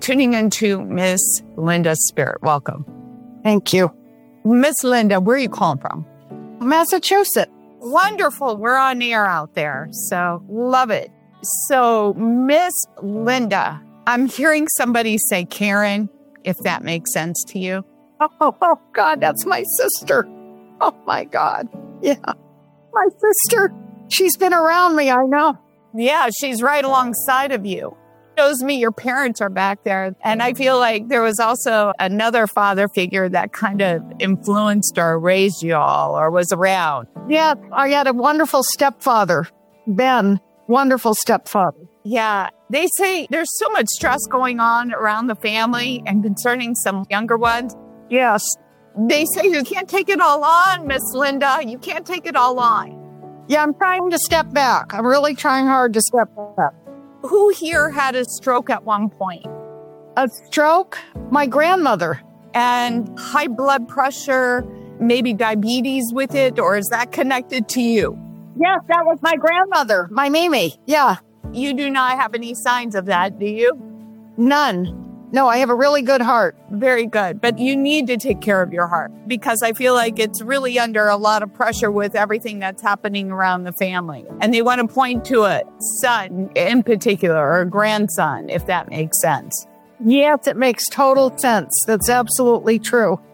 tuning into Miss Linda's Spirit. Welcome. Thank you. Miss Linda, where are you calling from? Massachusetts. Wonderful. We're on air out there, so love it. So, Miss Linda, I'm hearing somebody say Karen, if that makes sense to you. Oh, God, that's my sister. Oh, my God. Yeah, my sister. She's been around me, I know. Yeah, she's right alongside of you. Shows me your parents are back there. And I feel like there was also another father figure that kind of influenced or raised you all or was around. Yeah, I had a wonderful stepfather, Ben. Wonderful stepfather. Yeah, they say there's so much stress going on around the family and concerning some younger ones. Yes. They say you can't take it all on, Miss Linda. You can't take it all on. Yeah, I'm trying to step back. I'm really trying hard to step back. Who here had a stroke at one point? A stroke? My grandmother. And high blood pressure, maybe diabetes with it, or is that connected to you? Yes, that was my grandmother, my Mimi. Yeah. You do not have any signs of that, do you? None. No, I have a really good heart. Very good. But you need to take care of your heart because I feel like it's really under a lot of pressure with everything that's happening around the family. And they want to point to a son in particular or a grandson, if that makes sense. Yes, it makes total sense. That's absolutely true.